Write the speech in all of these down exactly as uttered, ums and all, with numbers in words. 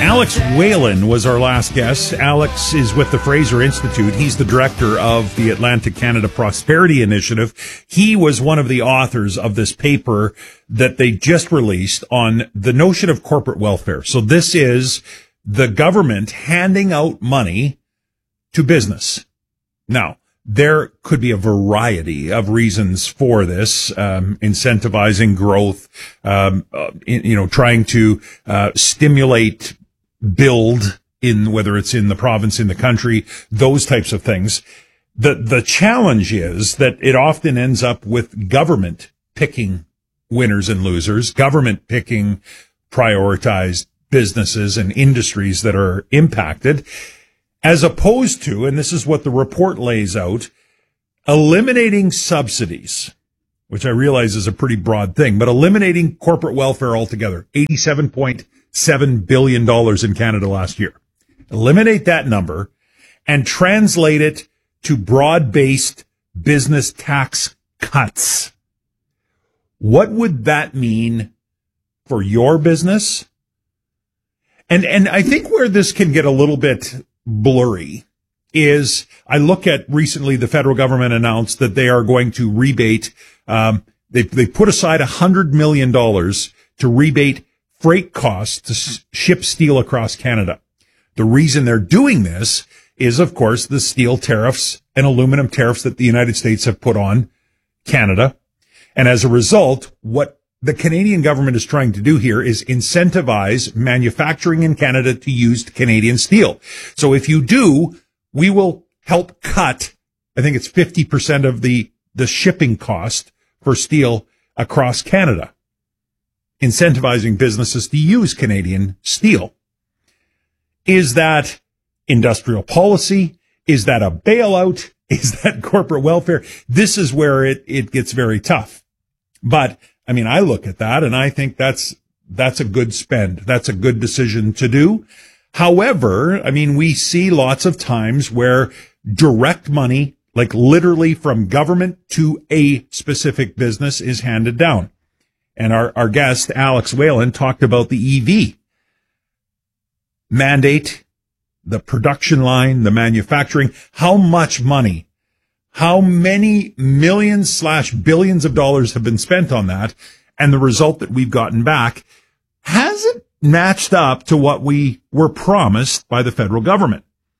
Alex Whalen was our last guest. Alex is with the Fraser Institute. He's the director of the Atlantic Canada Prosperity Initiative. He was one of the authors of this paper that they just released on the notion of corporate welfare. So this is the government handing out money to business. Now, there could be a variety of reasons for this, um, incentivizing growth, um, uh, in, you know, trying to uh, stimulate build in whether it's in the province, in the country, those types of things. The the challenge is that it often ends up with government picking winners and losers, government picking prioritized businesses and industries that are impacted, as opposed to, and this is what the report lays out, eliminating subsidies, which I realize is a pretty broad thing, but eliminating corporate welfare altogether, eighty-seven point seven billion dollars in Canada last year. Eliminate that number and translate it to broad-based business tax cuts. What would that mean for your business? And, and I think where this can get a little bit blurry is I look at recently the federal government announced that they are going to rebate, um, they, they put aside one hundred million dollars to rebate freight costs to ship steel across Canada. The reason they're doing this is, of course, the steel tariffs and aluminum tariffs that the United States have put on Canada. And as a result, what the Canadian government is trying to do here is incentivize manufacturing in Canada to use Canadian steel. So if you do, we will help cut, I think it's fifty percent of the, the shipping cost for steel across Canada, incentivizing businesses to use Canadian steel. Is that industrial policy? Is that a bailout? Is that corporate welfare? This is where it, it gets very tough. But, I mean, I look at that and I think that's, that's a good spend. That's a good decision to do. However, I mean, we see lots of times where direct money, like literally from government to a specific business, is handed down. And our, our guest, Alex Whalen, talked about the E V mandate, the production line, the manufacturing, how much money, how many millions slash billions of dollars have been spent on that, and the result that we've gotten back hasn't matched up to what we were promised by the federal government.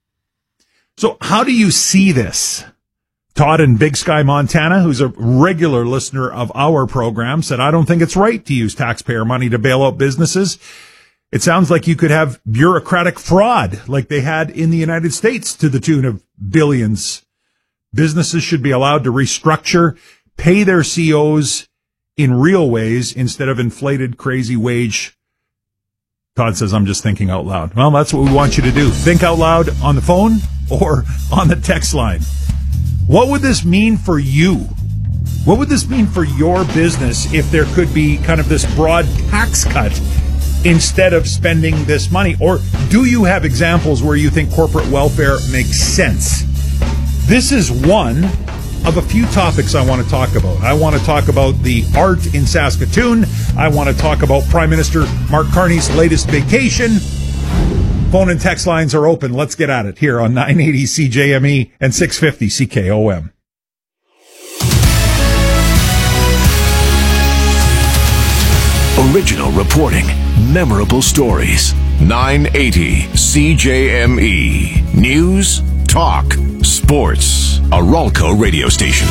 So how do you see this? Todd in Big Sky, Montana, who's a regular listener of our program, said, I don't think it's right to use taxpayer money to bail out businesses. It sounds like you could have bureaucratic fraud like they had in the United States to the tune of billions. Businesses should be allowed to restructure, pay their C Os in real ways instead of inflated, crazy wage. Todd says, I'm just thinking out loud. Well, that's what we want you to do. Think out loud on the phone or on the text line. What would this mean for you? What would this mean for your business if there could be kind of this broad tax cut instead of spending this money? Or do you have examples where you think corporate welfare makes sense? This is one of a few topics I want to talk about. I want to talk about the art in Saskatoon. I want to talk about Prime Minister Mark Carney's latest vacation. Phone and text lines are open. Let's get at it here on nine eighty C J M E and six fifty C K O M. Original reporting, memorable stories. nine eighty C J M E. News, talk, sports. A Ralco radio station.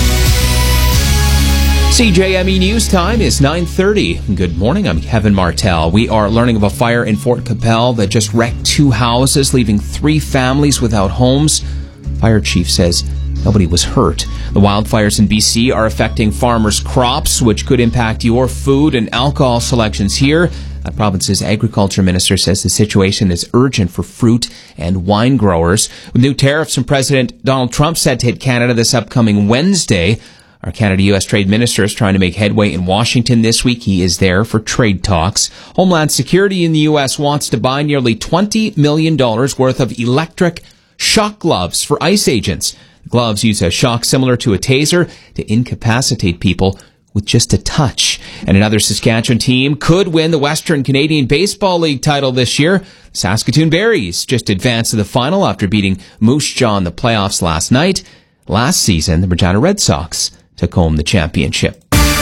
C J M E News Time is nine thirty. Good morning, I'm Kevin Martell. We are learning of a fire in Fort Capel that just wrecked two houses, leaving three families without homes. Fire chief says nobody was hurt. The wildfires in B C are affecting farmers' crops, which could impact your food and alcohol selections here. The province's agriculture minister says the situation is urgent for fruit and wine growers. With new tariffs from President Donald Trump set to hit Canada this upcoming Wednesday, our Canada-U S trade minister is trying to make headway in Washington this week. He is there for trade talks. Homeland Security in the U S wants to buy nearly twenty million dollars worth of electric shock gloves for ICE agents. Gloves use a shock similar to a taser to incapacitate people with just a touch. And another Saskatchewan team could win the Western Canadian Baseball League title this year. Saskatoon Berries just advanced to the final after beating Moose Jaw in the playoffs last night. Last season, the Regina Red Sox took home the championship.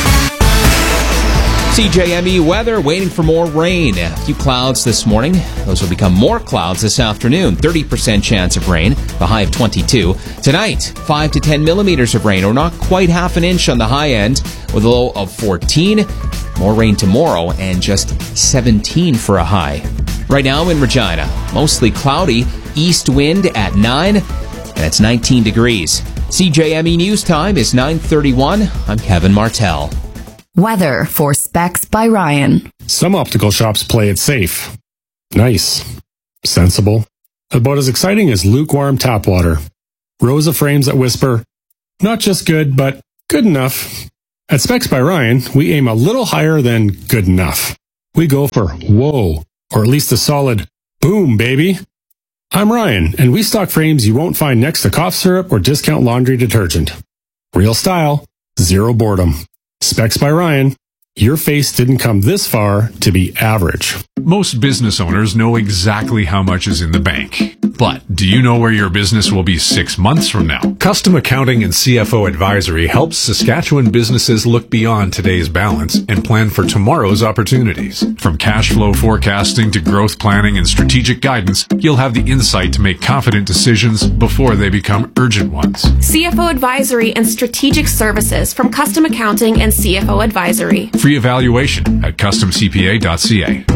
C J M E weather, waiting for more rain. A few clouds this morning. Those will become more clouds this afternoon. thirty percent chance of rain, the high of twenty-two. Tonight, five to ten millimeters of rain, or not quite half an inch on the high end, with a low of fourteen. More rain tomorrow, and just seventeen for a high. Right now in Regina, mostly cloudy, east wind at nine, and it's nineteen degrees. C J M E News Time is nine thirty-one. I'm Kevin Martell. Weather for Specs by Ryan. Some optical shops play it safe. Nice. Sensible. About as exciting as lukewarm tap water. Rows of frames that whisper, not just good, but good enough. At Specs by Ryan, we aim a little higher than good enough. We go for whoa, or at least a solid boom, baby. I'm Ryan, and we stock frames you won't find next to cough syrup or discount laundry detergent. Real style, zero boredom. Specs by Ryan. Your face didn't come this far to be average. Most business owners know exactly how much is in the bank. But do you know where your business will be six months from now? Custom Accounting and C F O Advisory helps Saskatchewan businesses look beyond today's balance and plan for tomorrow's opportunities. From cash flow forecasting to growth planning and strategic guidance, you'll have the insight to make confident decisions before they become urgent ones. C F O Advisory and Strategic Services from Custom Accounting and C F O Advisory. Free evaluation at custom c p a dot c a.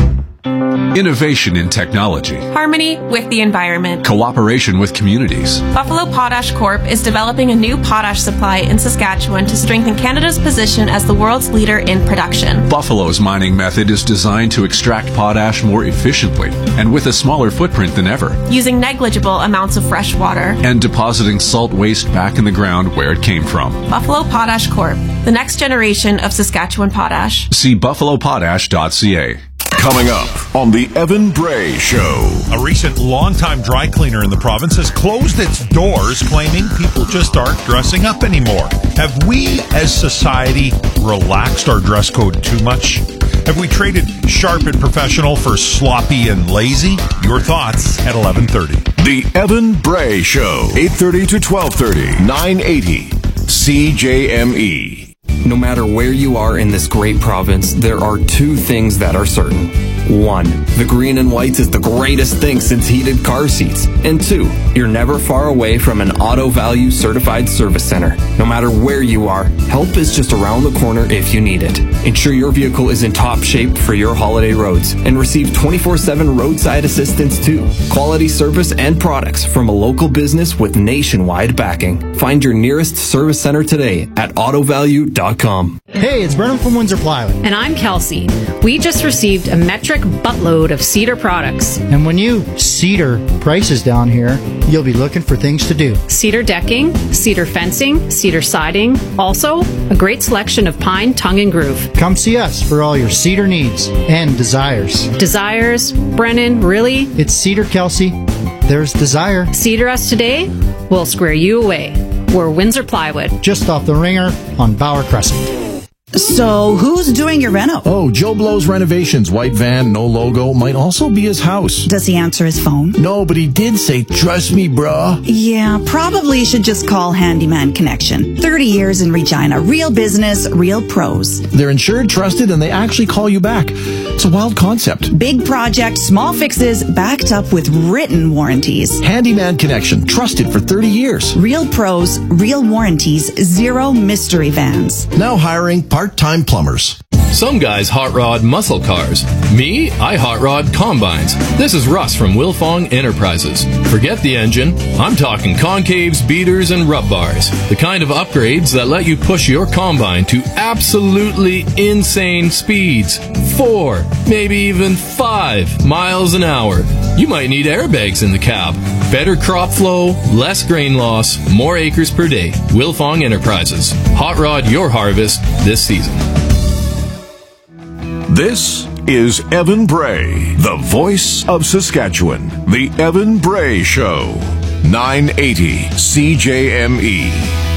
Innovation in technology. Harmony with the environment. Cooperation with communities. Buffalo Potash Corp is developing a new potash supply in Saskatchewan to strengthen Canada's position as the world's leader in production. Buffalo's mining method is designed to extract potash more efficiently and with a smaller footprint than ever. Using negligible amounts of fresh water. And depositing salt waste back in the ground where it came from. Buffalo Potash Corp, the next generation of Saskatchewan potash. See buffalo potash dot c a. Coming up on the Evan Bray Show. A recent longtime dry cleaner in the province has closed its doors, claiming people just aren't dressing up anymore. Have we, as society, relaxed our dress code too much? Have we traded sharp and professional for sloppy and lazy? Your thoughts at eleven thirty. The Evan Bray Show, eight thirty to twelve thirty, nine eighty C J M E. No matter where you are in this great province, there are two things that are certain. One, the green and whites is the greatest thing since heated car seats. And two, you're never far away from an Auto Value certified service center. No matter where you are, help is just around the corner if you need it. Ensure your vehicle is in top shape for your holiday roads and receive twenty-four seven roadside assistance too. Quality service and products from a local business with nationwide backing. Find your nearest service center today at auto value dot com. Hey, it's Brennan from Windsor Plywood. And I'm Kelsey. We just received a metric buttload of Cedar products. And when you Cedar prices down here, you'll be looking for things to do. Cedar decking, cedar fencing, cedar siding. Also, a great selection of pine, tongue, and groove. Come see us for all your cedar needs and desires. Desires? Brennan, really? It's Cedar, Kelsey. There's desire. Cedar us today, we'll square you away. We're Windsor Plywood. Just off the ringer on Bauer Crescent. So, who's doing your reno? Oh, Joe Blow's Renovations. White van, no logo. Might also be his house. Does he answer his phone? No, but he did say, trust me, bruh. Yeah, probably should just call Handyman Connection. thirty years in Regina. Real business, real pros. They're insured, trusted, and they actually call you back. It's a wild concept. Big project, small fixes, backed up with written warranties. Handyman Connection. Trusted for thirty years. Real pros, real warranties, zero mystery vans. Now hiring part-time plumbers. Some guys hot rod muscle cars. Me, I hot rod combines. This is Russ from Wilfong Enterprises. Forget the engine. I'm talking concaves, beaters, and rub bars. The kind of upgrades that let you push your combine to absolutely insane speeds. Four, maybe even five miles an hour. You might need airbags in the cab. Better crop flow, less grain loss, more acres per day. Wilfong Enterprises. Hot rod your harvest this season. This is Evan Bray, the voice of Saskatchewan. The Evan Bray Show, nine eighty C J M E.